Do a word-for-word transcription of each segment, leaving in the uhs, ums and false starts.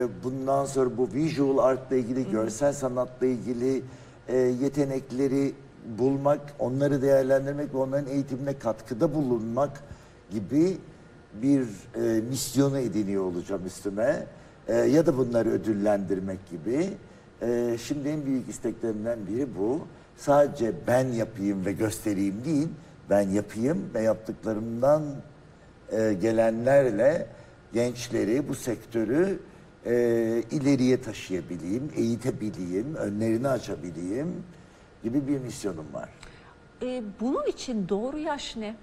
Bundan sonra bu visual art'la ilgili, görsel sanatla ilgili e, yetenekleri bulmak, onları değerlendirmek ve onların eğitimine katkıda bulunmak gibi bir e, misyonu ediniyor olacağım üstüme. E, ya da bunları ödüllendirmek gibi. E, şimdi en büyük isteklerimden biri bu. Sadece ben yapayım ve göstereyim değil, ben yapayım ve yaptıklarımdan e, gelenlerle gençleri, bu sektörü e, ileriye taşıyabileyim, eğitebileyim, önlerini açabileyim gibi bir misyonum var. E, bunun için doğru yaş ne?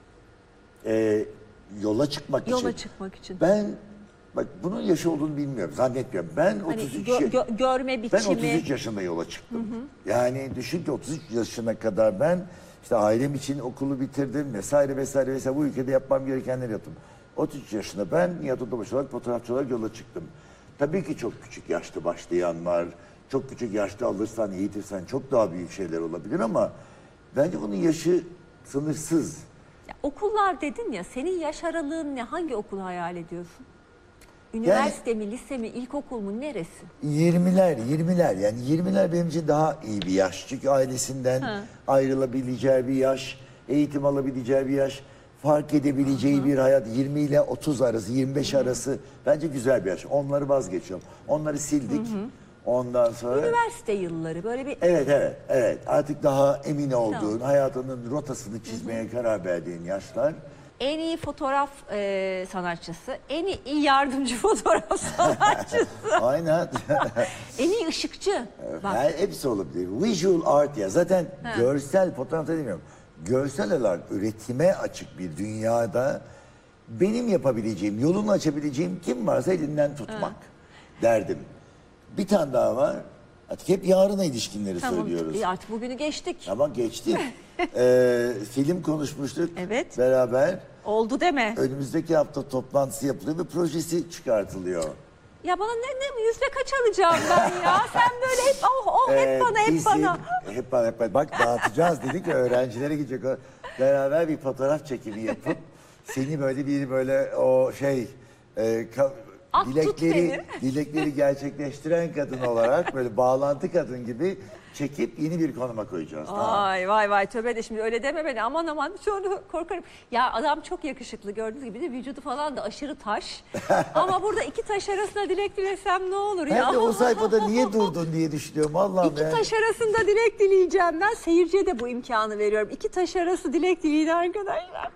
E, yola çıkmak Yola için. Yola çıkmak için. Ben, bak bunun yaşı olduğunu bilmiyorum, zannetmiyorum. Ben hani otuz üç, gö gö görme biçimi. ben otuz üç yaşında yola çıktım. Hı hı. Yani düşün ki otuz üç yaşına kadar ben işte ailem için okulu bitirdim vesaire vesaire vesaire, bu ülkede yapmam gerekenleri yaptım. otuz üç yaşında ben Nihat Odabaş olarak fotoğrafçı olarak yola çıktım. Tabii ki çok küçük yaşta başlayan var. Çok küçük yaşta alırsan, eğitirsen çok daha büyük şeyler olabilir ama bence bunun yaşı sınırsız. Ya, okullar dedin ya, senin yaş aralığın ne? Hangi okulu hayal ediyorsun? Üniversite yani, mi, lise mi, ilkokul mu, neresi? yirmiler, yirmiler yani yirmiler benim için daha iyi bir yaş. Çünkü ailesinden ha. ayrılabileceği bir yaş, eğitim alabileceği bir yaş, fark edebileceği Hı-hı. bir hayat. yirmi ile otuz arası, yirmi beş Hı-hı. arası bence güzel bir yaş. Onları vazgeçiyorum. Onları sildik. Hı-hı. Ondan sonra... Üniversite yılları böyle bir... Evet, evet, evet. Artık daha emin olduğun, tamam. hayatının rotasını çizmeye Hı-hı. karar verdiğin yaşlar. En iyi fotoğraf e, sanatçısı, en iyi yardımcı fotoğraf sanatçısı. Aynen. En iyi ışıkçı. Bak. Yani hepsi olabilir. Visual art ya. Zaten ha. görsel, fotoğrafta demiyorum. Görsel olarak üretime açık bir dünyada benim yapabileceğim, yolunu açabileceğim kim varsa elinden tutmak ha. derdim. Bir tane daha var. Artık hep yarına ilişkinleri tamam. söylüyoruz. E artık bugünü geçtik. Ama geçtik. ee, film konuşmuştuk evet. beraber. Oldu deme. Önümüzdeki hafta toplantısı yapılıyor ve projesi çıkartılıyor. Ya bana ne, ne yüzde kaç alacağım ben ya? Sen böyle hep oh oh hep ee, bana hep bizim, bana. Hep bana hep bana. Bak dağıtacağız dedik ya, öğrencilere gidecek. Beraber bir fotoğraf çekimi yapıp seni böyle bir böyle o şey... E, At dilekleri, dilekleri gerçekleştiren kadın olarak böyle bağlantı kadın gibi çekip yeni bir konuma koyacağız. Vay tamam. vay vay tövbe de şimdi öyle deme beni, aman aman sonra korkarım. Ya adam çok yakışıklı, gördüğünüz gibi de vücudu falan da aşırı taş. Ama burada iki taş arasında dilek dilesem ne olur ya? Ben de o sayfada niye durdun diye düşünüyorum Allah'ım. İki yani. taş arasında dilek dileyeceğim, ben seyirciye de bu imkanı veriyorum. İki taş arası dilek dileyin arkadaşlar.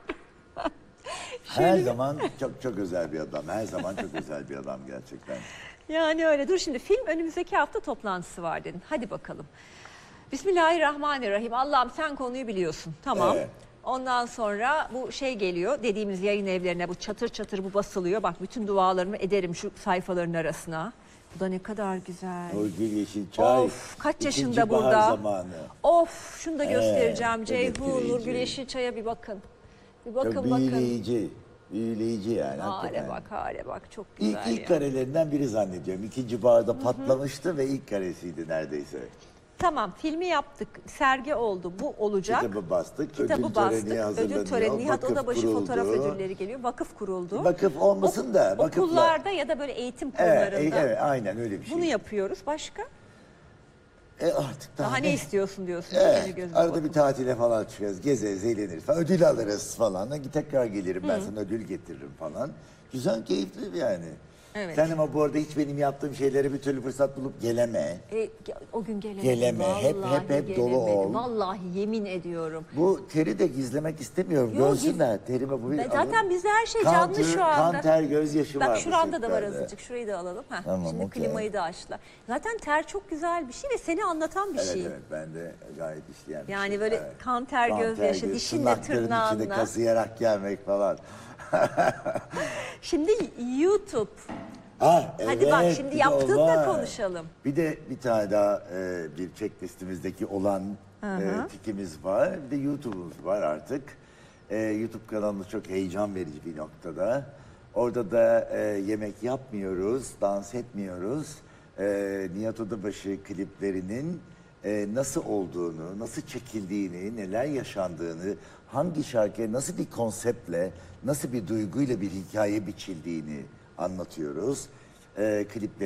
Her Şöyle... zaman çok çok özel bir adam. Her zaman çok özel bir adam gerçekten. Yani öyle. Dur şimdi, film önümüzdeki hafta toplantısı var dedin. Hadi bakalım. Bismillahirrahmanirrahim. Allah'ım sen konuyu biliyorsun. Tamam. Evet. Ondan sonra bu şey geliyor. Dediğimiz yayın evlerine bu çatır çatır bu basılıyor. Bak bütün dualarımı ederim şu sayfaların arasına. Bu da ne kadar güzel. Nurgül Yeşilçay. Of, kaç yaşında burada. Zamanı. Of, şunu da göstereceğim. Evet, Ceyhun, Nurgül Yeşilçay'a bir bakın. Bir bakın çok bakın. büyüleyici, büyüleyici yani. Hale bak, hale bak, çok güzel. İlk, ilk karelerinden biri zannediyorum. İkinci barda Hı-hı. patlamıştı ve ilk karesiydi neredeyse. Tamam, filmi yaptık, sergi oldu, bu olacak. Kitabı bastık, Kitabı ödül bastık, töreni hazırlanıyor. Ödül töreni, Nihat Odabaşı kuruldu. fotoğraf ödülleri geliyor, vakıf kuruldu. Vakıf olmasın da. Ok vakıfla... Okullarda ya da böyle eğitim konularında. Evet, evet, aynen öyle bir şey. Bunu yapıyoruz, başka? E artık daha, daha ne, ne istiyorsun diyorsun. Evet, arada bakın. Bir tatile falan çıkarız, gezeriz, eğleniriz falan, ödül alırız falan. Tekrar gelirim ben Hı. sana ödül getiririm falan. Güzel, keyifli yani. Evet. Sen ama bu arada hiç benim yaptığım şeylere bir türlü fırsat bulup geleme. E, o gün gelemedim. Geleme, Vallahi hep hep hep dolu ol. Vallahi yemin ediyorum. Bu teri de gizlemek istemiyorum. Yok, görsünler terime bu bir Zaten alın. Bizde her şey kan, canlı şu anda. Kan, ter, gözyaşı Bak, var. Bak şuranda da var azıcık. Şurayı da alalım. Heh, tamam, şimdi okay. klimayı da açtılar. Zaten ter çok güzel bir şey ve seni anlatan bir evet, şey. Evet evet, ben de gayet işleyen bir yani şey. böyle evet. kan, ter, kan, gözyaşı, ter, dişinle tırnağınla. içinde kazıyarak gelmek falan. Şimdi YouTube. Ah, Hadi evet, bak şimdi yaptığını da konuşalım. Bir de bir tane daha e, bir checklistimizdeki olan e, tikimiz var. Bir de YouTube'umuz var artık. E, YouTube kanalımız çok heyecan verici bir noktada. Orada da e, yemek yapmıyoruz, dans etmiyoruz. E, Nihat Odabaşı kliplerinin e, nasıl olduğunu, nasıl çekildiğini, neler yaşandığını, hangi şarkıya nasıl bir konseptle, nasıl bir duyguyla bir hikaye biçildiğini anlatıyoruz. e, klipleri.